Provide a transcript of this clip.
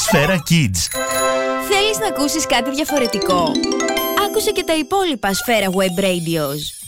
Σφαίρα Kids. Θέλεις να ακούσεις κάτι διαφορετικό? Άκουσε και τα υπόλοιπα Σφαίρα Web Radios.